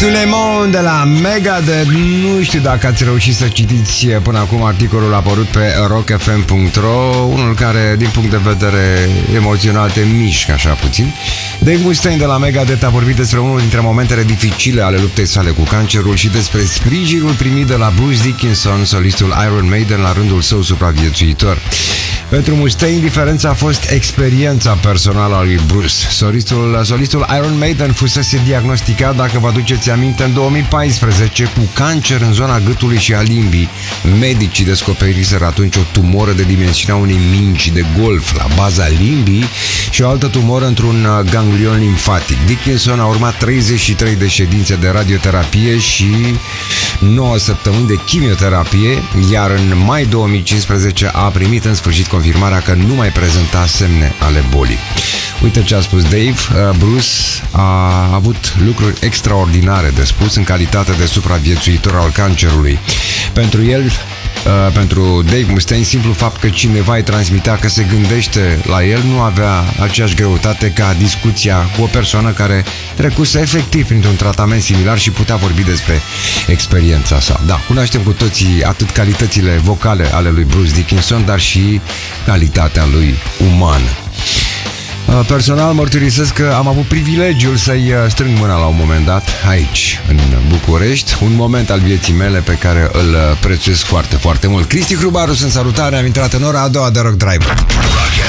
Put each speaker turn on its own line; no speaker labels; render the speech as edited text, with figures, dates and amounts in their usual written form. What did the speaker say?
Tout le monde de la Megadeth. Nu știu dacă ați reușit să citiți până acum articolul apărut pe rockfm.ro, unul care, din punct de vedere emoțional, te mișcă așa puțin. Dave Mustaine de la Megadeth a vorbit despre unul dintre momentele dificile ale luptei sale cu cancerul și despre sprijinul primit de la Bruce Dickinson, solistul Iron Maiden, la rândul său supraviețuitor. Pentru Mustaine, diferența a fost experiența personală a lui Bruce. Solistul Iron Maiden fusese diagnosticat, dacă vă aduceți aminte, în 2014 cu cancer în zona gâtului și a limbii. Medicii descoperiseră atunci o tumoră de dimensiunea unei mingi de golf la baza limbii și o altă tumoră într-un ganglion limfatic. Dickinson a urmat 33 de ședințe de radioterapie și 9 săptămâni de chimioterapie, iar în mai 2015 a primit în sfârșit confirmarea că nu mai prezenta semne ale bolii. Uite ce a spus Dave. Bruce a avut lucruri extraordinare de spus în calitate de supraviețuitor al cancerului. Pentru el, pentru Dave Mustaine, simplu fapt că cineva îi transmitea că se gândește la el nu avea aceeași greutate ca discuția cu o persoană care trecuse efectiv printr-un tratament similar și putea vorbi despre experiența sa. Da, cunoaștem cu toții atât calitățile vocale ale lui Bruce Dickinson, dar și calitatea lui umană. Personal mărturisesc că am avut privilegiul să-i strâng mâna la un moment dat aici, în București, un moment al vieții mele pe care îl prețuiesc foarte, foarte mult. Cristi Hrubaru, sunt salutare, am intrat în ora a doua de Rock Drive.